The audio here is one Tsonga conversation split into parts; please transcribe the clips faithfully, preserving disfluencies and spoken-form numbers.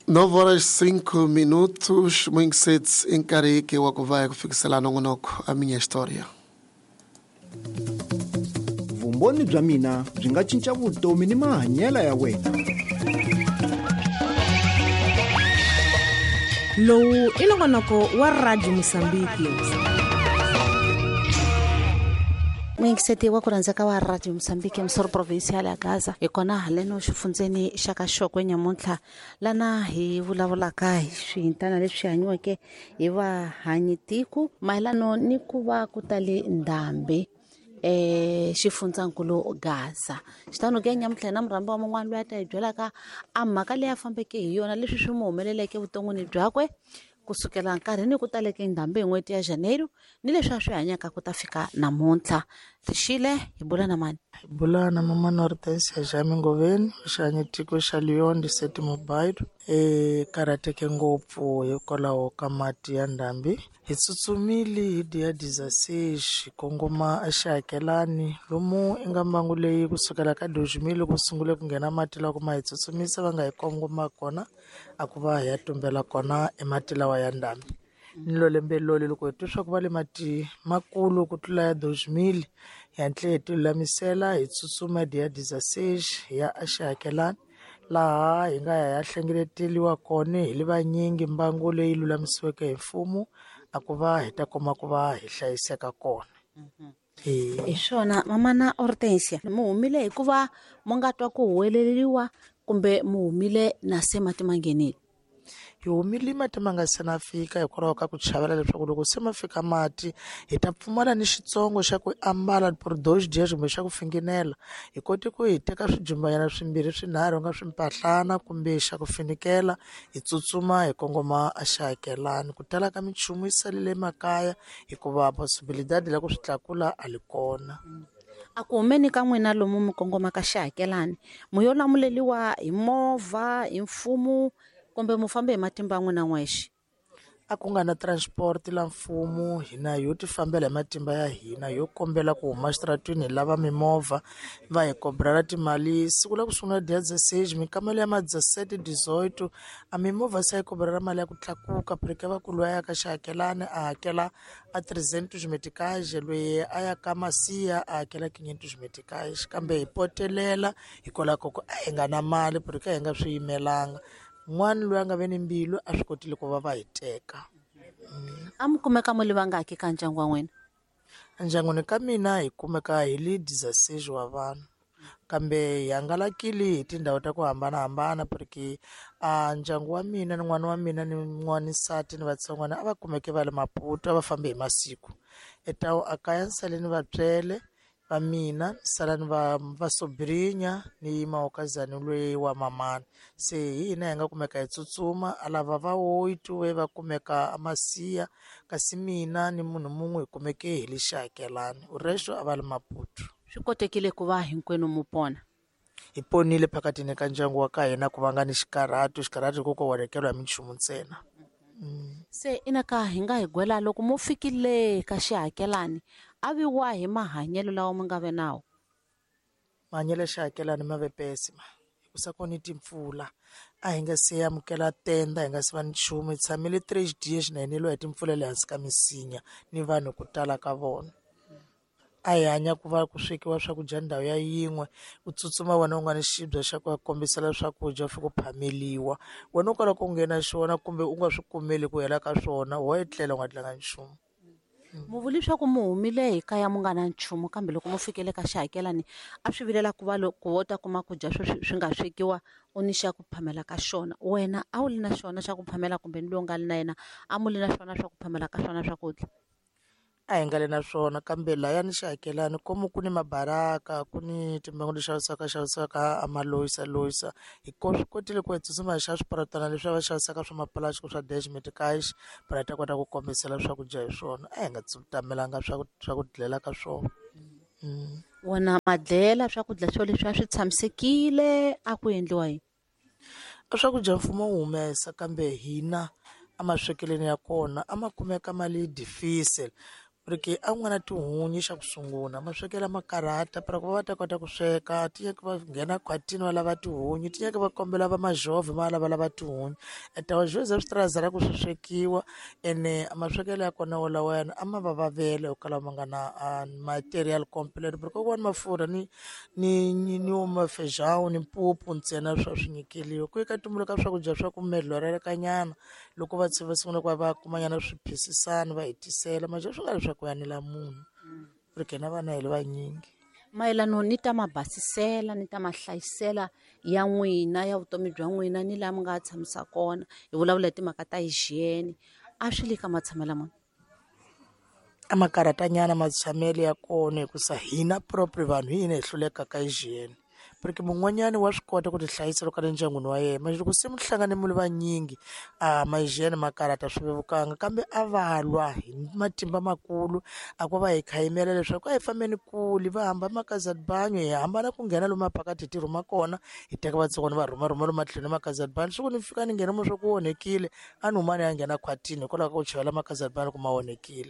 nove horas cinco minutos, Moinkset Encarike wa kuvaya kufikisela nongonoko a minha história. Vumbhoni bya mina byi nga cinca vutomi ni mahanyelo ya wena. Lowu i nongonoko wa Radio Mozambique. Moinkset wa ku rhandzeka wa Radio Mozambique msoro provincial ya Gaza ikona haleno xifundzeni xa ka Xokwe nyamuntlha lana hi vulavulaka hi swihintana leswi hanyiweke hi vahanyitiku mayelano ni ku va ku tale ndhambi eh xifundzakulu Gaza. Xitano ke nyamuntlha na murambi wa man'wana loyi a ta hi byelaka a mhaka leyi a fambeke hi yona leswi swi mu humeleleke vuton'wini byakwe kusukela nkarhi ni ku taleke ndhambi hi n'hweti ya Janeiro ni leswi a swi hanyaka ku ta fika namuntlha. Rixile hi bula na mani? Hi bula na mama Hortensia Jami Ngoveni xihanyetiko xa Leon de Seti Mobile e karateke ngopfu hikwalaho ka mati ya ndhambi. Hi tsutsumile hi dia disaseji kongoma a xihakelani lomu i nga mbangu leyi kusukela ka dojimile ku sungule ku nghena mati lawa kuma hi tsutsumisa va nga hi kongoma kona a ku va hi ya tumbela kona e mati lawa ya ndhambi. Ni lo lembe loli loko hi twa swa ku va le mati makulu ku tlula ya dojimile hi hantle hi tilulamisela hi tsutsuma dia disaseji hi ya a xihakelani laha hi nga ya hlengeleteliwa kona hi le vanyingi mbangu leyi lulamisiweke hi mfumo a ku va hi ta koma ku va hi hlayiseka kona. Hi swona mama Hortensia mu humile hikuva mu nga twa ku huweleliwa kumbe mu humile na se mati mangenile? Hi humile mati ma nga se na fika hikwalaho ka ku chavela leswaku loko se ma fika mati hi ta pfumala ni xitsongo xa ku ambala produce dia kumbe xa ku finginela hi kote ku hi teka swijumbanyana swimbirhi swinharhu nga swimpahlana kumbe xa ku finikela hi tsutsuma hi kongoma a xihakelani ku tala ka minchumu yi salele makaya hikuva possibilidad la ku swi tlakula a li kona. A ku humeni ka n'wina lomu mi kongoma ka xihakelani mu yo lamuleliwa hi movha hi mfumo kumbe mu fambe hi matimba n'wina n'wexe? A ku nga na transport la mfumo hina yo ti fambela hi matimba ya hina yo kombela ku huma xitratwini hi lava mimovha va hi kobrala timali siku la ku sungula dia disaseji mikamelo ya ma dezasete dezoito a mimovha se yi kobrala mali ya ku tlakuka pereke va ku loyi a ya ka xihakelani a hakela a trezentos meticais loyi a ya ka Masiya a hakela quinhentos meticais kambe hi potelela hikwalaho ka ku a hi nga na mali pereke hi nga swi yimelanga. N'wana loyi a nga ve ni mbilu a swi kotile ku va va hi teka. A mu kumeka mu livangaki ka ndyangu wa n'wina? Ndyangwini ka mina hi kumeka hi le disaseji wa vanhu kambe hi hangalakile hi tindhawu ta ku hambanahambana pereke a ndyangu wa mina ni n'wana wa mina ni n'wana nsati ni vatsongwana a va kumeke va le Maputo a va fambe hi masiku etawu a kaya ni sale ni va byele va mina sala ni va va sobrinya ni mawokazani loyi wa mamani se hina hi nga kumeka hi tsutsuma a lava va oyitu we va kumeka a Masiya kasi mina ni munhu mun'we hi kumeke hi le xihakelani u resto a va le Maputo. Swi kotekile ku va hinkwenu mu pona? Hi ponile phakatini ka ndyangu wa ka hina ku va nga ni xikarhatu xikarhatu ko ko warekelwa hi minchumu ntsena. Se inaka hi nga hi gwela loko mu fikile ka xihakelani a viwa hi mahanyelo lawa mu nga ve nawo? Mahanyelo ya xihakelani ma ve pesi ma hikusa ku ni timpfula a hi nga se amukela tenda hi nga se va ni nchumu hi tshamile three days na hineliwa hi timpfula le hansi ka misinya ni vanhu ku tala ka vona. A hi hanya ku va ku swekiwa swakudya ndhawu ya yin'we u tsutsuma wena u nga ni xibye xa ku kombisela swakudya swi ku phameliwa wena u kala ku nghena xona kumbe u nga swi kumeli ku hela ka swona wo etlela u nga tlanga nchumu. Mu vuli swa ku mu humile hi kaya mu nga na nchumu kambe loko mu fikele ka xihakelani a swi vilela ku va loko wo ta kuma ku dya swi nga swekiwa u ni xa ku phamela ka xona wena a wu li na xona xa ku phamela kumbe ni lowu nga li na yena a mu li na xona swa ku phamela ka swona swakudya? A hi nga le na swona kambe laya ni xihakelani komu ku ni mabaraka ku ni timbangu lexi xavisaka xavisaka a maloyisa loyisa hi ko swi kotile ku hi tsutsuma hi xa swiparatana leswi va xavisaka swa mapalastiko swa dash meticais para hi ta kota ku kombisela swakudya hi swona a hi nga tsutamelanga swa swa ku dlela ka swona. Wona madlela swakudya swo leswi a swi tshamisekile a ku endliwa yini? A swakudya mfumo wu humesa kambe hina a maswekeleni ya kona a ma kumeka mali difficile porque a ku nga na tihunyi xa ku sungula ma swekela makarhata para ku va va ta kota ku sweka tinyeke va nghena khwatini va lava tihunyi tinyeke va kombela va majovhe va lava lava tihunyi etawa joza swi trazela ku swi swekiwa ene maswekelo ya kona wolawayana a ma va vavele o kala ma nga na material complete porque kokwani mafurha ni ni ni ni mafejawu ni mpupu ntsena swa swi nyikeliwa ku eka tumbuluka swakudya swa ku medloreleka nyana loko va tshe va sungula ku va va kumanyana swiphisisana va hetisela maja swi nga leswaku ku yanela munhu porque na vana hi le vanyingi mayelano ni ta ma basisela ni ta ma hlayisela ya n'wina ya vutomi bya n'wina ni laha mi nga tshamisa kona hi vulavula hi timhaka ta hygiene a swi le ka ma tshamela munhu a makarhatanyana matshamelo ya kona hikusa hina proprio vanhu hi hina hi hlulekaka hygiene porque mun'wanyani wa swi kota ku ti hlayisa loko a ri ndyangwini wa yena mara loko se mi hlangane mi vanyingi a mahygiene makarhata swi vevukanga kambe a valwa hi matimba makulu a ku va hi khayimela leswaku a hi fambeni kuli va hamba makazadbanyo hi hambana ku nghena lomu mapakati hi ti rhuma kona hi teka vatsongwana va rhuma rhuma lomu matlhelo makazadbanyo swi ku ni fika ni nghena mo swa ku onhekile a ni humani ya nghena khwatini hikwalaho ka ku chayela makazadbanyo ku ma onhekile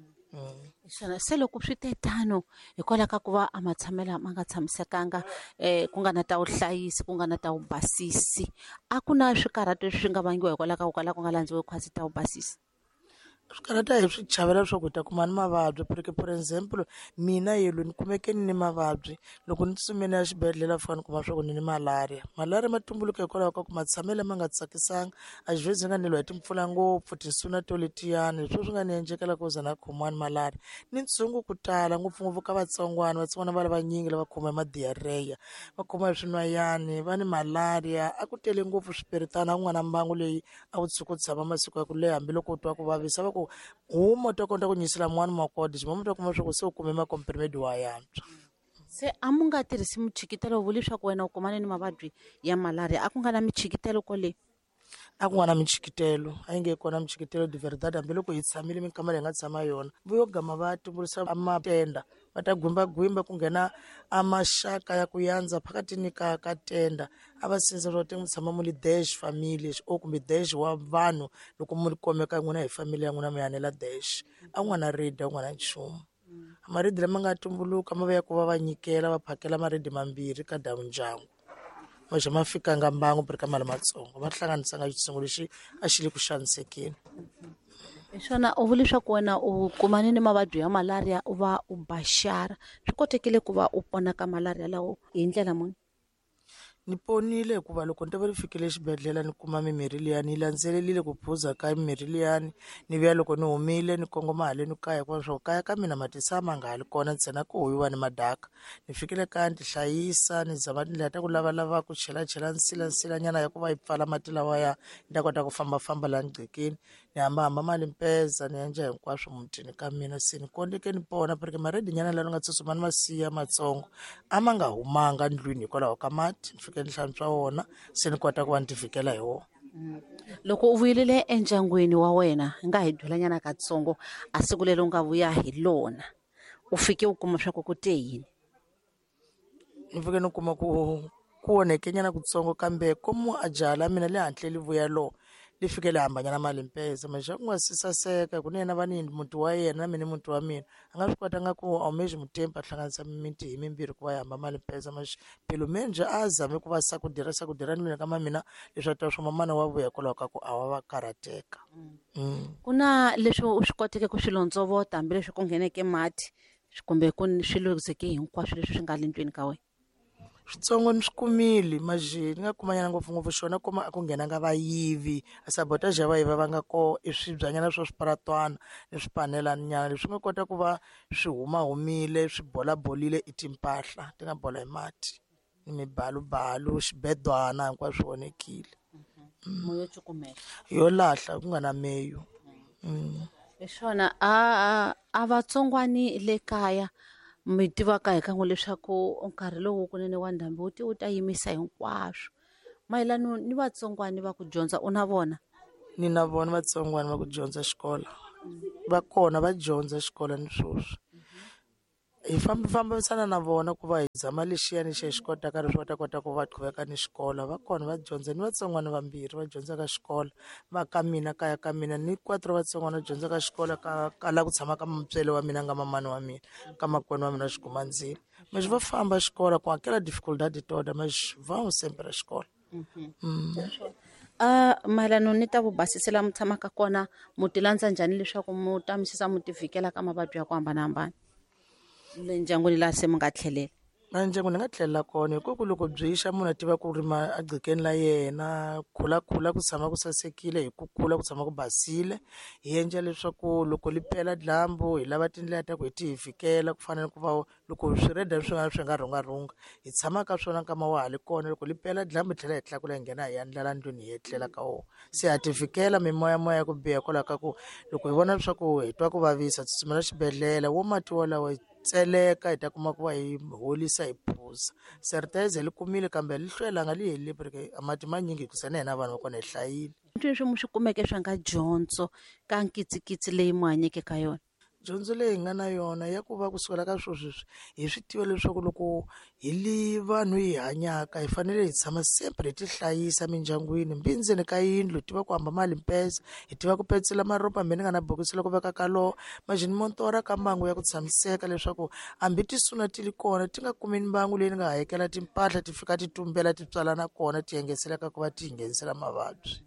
xana se loko swi te tano hikwalaho ka ku va a ma tshamela ma nga tshamisekanga um ku nga na ta vuhlayisi ku nga na ta vubasisi a ku na swikarhato leswi swi nga vangiwa hikwalaho ka ku kala ku nga landziwe khwatsi ta vubasisi swikarhata hi swi chavela swa ku hi ta kuma ni mavabyi porque for example mina yelo ni kumeke ni ni mavabyi loko ni tsumeni ya xibedhlele fika ni kuma swa ku ni ni malaria malaria ma tumbuluka hikwalaho ka ku matshamelo ma nga tsakisanga a xivhezi nga ni lwa hi timpfula ngopfu tinsuna to letiyani hi swo swi nga ni endlekela ku za na khomiwa ni malaria ni ntshungu ku tala ngopfungopfu ka vatsongwana vatsongwana va lavanyingi lava khomiwa hi madiarrhea va khomiwa hi swin'wanyani va ni malaria a ku tele ngopfu swipiritana a ku nga na mbangu leyi a wu tshuki u tshama masiku ya ku leha hambiloko u twa ku vavisa va ku huma u ta kota ku nyisela mun'wana makode xima mu ta kuma swa ku se u kume makompirimedi wa yantswa se a mu nga tirhisi michikitelo vuli leswaku wena u kumane ni mavabyi ya malaria a ku nga na michikitelo kwale a ku nga na michikitelo a yi nge kona michikitelo de verdad hambiloko hi tshamile minkama leyi nga tshama yona vuyo gama va tumbulusa matenda va ta gwimbagwimba ku nghena a maxaka ya ku yandza phakatini ka ka tenda a va sinza swo ti tshama mu li dash family o kumbe dash wa vanhu loko mu komeka n'wina hi family ya n'wina mi yanela dash a ku nga na ridi a ku nga na nchumu maridi lama nga tumbuluka ma va ya ku va va nyikela va phakela maridi mambirhi ka damu ndyangu maxa ma fikanga mbangu peri ka mali matsongo va hlanganisanga xitshungu lexi a xi le ku xanisekeni hi swona u vuli leswaku wena u kumane ni mavabyi ya malaria u va u baxara swi kotekile ku va u pona ka malaria lawo hi ndlela muni ni ponile hikuva loko ni ta va ni fikile exibedhlele ni kuma mimirhi liyani yi landzelelile ku phuza ka mimirhi liyani ni vuya loko ni humile ni kongoma haleni kaya hikuva swa ku kaya ka mina matisa ma nga ha li kona ntsena ku huyiwa ni madaka ni fikile kaya ni ti hlayisa ni zama tindlela ta ku lavalava ku chelachela nsilansilanyana ya ku va yi pfala mati lawaya ni ta kota ku fambafamba laha nigcekeni ni hambahamba malimpeza ni endla hinkwaswo mutini ka mina se ni kondeke ni pona porque maredi nyana laha ni nga tsutsuma ni masiya matsongo a ma nga humanga ndlwini hikwalaho ka mati ni hlantswa wona se ni kota ku va ni ti fikela hi wona loko u vuyelele endyangwini wa wena hi nga hi byelanyana katsongo a siku leri u nga vuya hi lona u fike u kuma swa ku ku te yini ni fike ni kuma ku ku onheke nyana kutsongo kambe komu a jaha la mina le hantle li vuya lo li fike li hambanyana malimpeza maxa ku nga si saseka ku ni yena va ni muti wa yena na mina muti wa mina a nga swi kota nga ku a humexe mutempo a hlanganisa mimiti hi mimbirhi ku va yi hamba malimpeza maxa pelo menje a zame ku va sakudira sakudira ni mina ka ma mina leswi a twa swo mamana wa vuya hikwalaho ka ku a va va karhateka ku na leswi u swi koteke ku swi lontsovota hambileswi ku ngheneke mati kumbe ku swi luzeke hinkwaswo leswi swi nga le ndlwini ka wena switsongo ni swi kumile maji ni nga kumanyana ngopfungopfu xona kuma a ku nghenanga vayivi a sabotage ya vayiva va nga ko i swibyanyana swo swiparatwana ni swipanelani nyana leswi nga kota ku va swi humahumile swi bolabolile i timpahla ti nga bola hi mati ni mibalubalu xibedwana hinkwaswo swi onhekile moyo cukumela yo lahla ku nga na meyo hi swona a a vatsongwani le kaya mi tivaka hi kan'we leswaku nkarhi lowu kunene wa ndhambi wu ti wu ta yimisa hinkwaswo mayelano ni vatsongwani va ku dyondza u na vona ni na vona vatsongwani va ku dyondza xikola va kona va dyondza xikola ni swoswi hi fambisana na vona ku va hi zama lexiyani xa hi xi kotaka leswi va ta kota ku va qhuveka ni xikolo va kona va dyondza ni vatsongwana vambirhi va dyondza ka xikolo va ka mina kaya ka mina ni kwatro vatsongwana va dyondza ka xikolo ka ka la ku tshama ka mutswele wa mina nga mamani wa mina ka makwenu wa mina xigumandzini mexi va famba xikolo ku hakela difficultad toda mexi va sempre xikolo. Uh, mayelano ni ta vubasisela mi tshamaka kona mu ti landza njhani leswaku mu ta misisa mu ti vhikela ka mavabyi ya ku hambanahambana le ndyangwini laha se mi nga tlhelela? Na ndyangu ni nga tlhelela kona hikuva loko byi xa munhu a tiva ku rima a gcikeni la yena khulakhula ku tshama ku sasekile hi ku kula ku tshama ku basile hi endla leswaku loko li pela dyambu hi lava tindlela ta ku hi ti hi fikela ku fanele ku va loko swi reda swi nga swi nga rhungarhunga hi tshama ka swona nkama wa ha li kona loko li pela dyambu hi tlhela hi tlakula hi nghena hi ya ndlela ndlwini hi etlela ka wona se ha ti fikela mimoyamoya ya ku biha kwalaho ka ku loko hi vona leswaku hi twa ku vavisa tsutsumela xibedhlele wo mati wolawo tseleka hi ta kuma ku va hi holisa hi phuza seritize li kumile kambe li hlwelanga li helile porque mati manyingi hikusa na hina vanhu va kona hi hlayile. Leswi mu swi kumeke swa nga dyondzo ka nkitsikitsi leyi mu hanyeke ka yona? Dyondzo leyi hi nga na yona ya ku va kusukela ka swilo sweswi hi swi tiva leswaku loko hi li vanhu hi hanyaka hi fanele hi tshama sempre hi ti hlayisa mindyangwini mbindzeni ka yindlu hi tiva ku hamba malimpesa hi tiva ku petsela maropa hambi ni nga na bokisi loko veka ka lowo majini montora ka mbangu ya ku tshamiseka leswaku hambi ti suna ti li kona ti nga kumeni mbangu leyi ni nga hayekela timpahla ti fika ti tumbela ti tswalana kona ti yengeseleka ku va ti hi nghenisela mavabyi.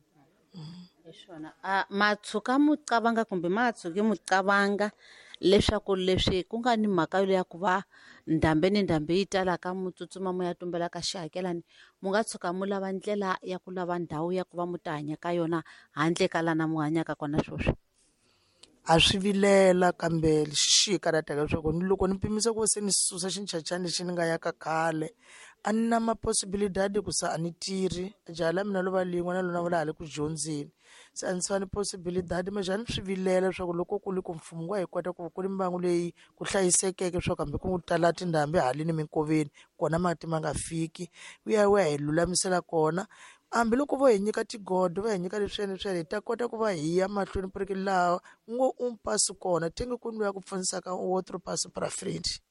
Xona a matshuka mu cabanga kumbe matsuki mu cabanga leswaku leswi ku nga ni mhaka ya ku va ndhambi ni ndhambi yi talaka mu tsutsuma mu ya tumbela ka xihakelani mu nga tshuka mu lava ndlela ya ku lava ndhawu ya ku va mu ta hanya ka yona handle ka lana mu hanyaka kona swoswi? A swi vilela kambe xi karateka leswaku ni loko ni pimisa ku se ni susa xinchachani lexi ni nga ya ka khale a ni na maposibilidadi ku sa a ni tirhi jaha la mina lo va lin'we na lona va la ha le ku dyondzeni se a ni sa ni posibilidadi majani swi vilela leswaku loko ku li ku mfumo wa hi kota ku ku ri mbangu leyi ku hlayisekeke leswaku hambi ku tala tindhambi halini minkoveni kona mati ma nga fiki u ya wa hi lulamisela kona hambi loko vo hi nyika tigodo va hi nyika leswiyani leswiya hi ta kota ku va hi ya mahlweni puriki laha ngo un pasi kona tengi ku ni ya ku pfunisaka wotro pasi para frente